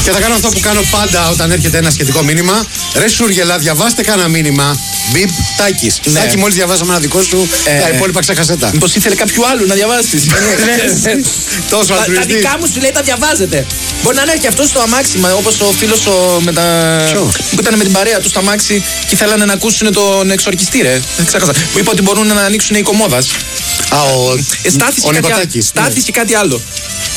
Και θα κάνω αυτό που κάνω πάντα όταν έρχεται ένα σχετικό μήνυμα. Ρε Σούργελα, διαβάστε κανένα μήνυμα. Μπιπ Τάκης. Τάκη, μόλις διαβάσαμε ένα δικό σου, τα υπόλοιπα ξέχασέ τα. Μήπως ήθελε κάποιου άλλου να διαβάσει. Τόσο Τα δικά μου σου λέει τα διαβάζετε. Μπορεί να είναι και αυτό στο αμάξιμα, όπως ο φίλος που ήταν με την παρέα του στο αμάξι και θέλανε να ακούσουν τον εξορκιστή, ρε. Ξέχασα. Που είπα ότι μπορούν να ανοίξουν οι κομμόδας. Στάθης και κάτι άλλο.